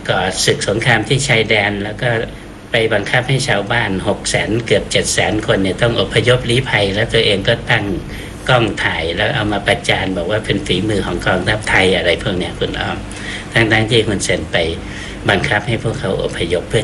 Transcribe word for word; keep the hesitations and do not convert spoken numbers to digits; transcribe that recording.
ก่อศึกสงครามที่ชายแดนแล้วก็ไปบังคับให้ชาวบ้านหกแสนเกือบเจ็ดแสนคนเนี่ยต้องอพยพลี้ภัยแล้วตัวเองก็ตั้งกล้องถ่ายแล้วเอามาประจานบอกว่าเป็นฝีมือของกองทัพไทยอะไรพวกเนี้ยคุณอ้อมทั้งๆที่คุณเซนไปบังคับให้พวกเขาอพยพเพื่อ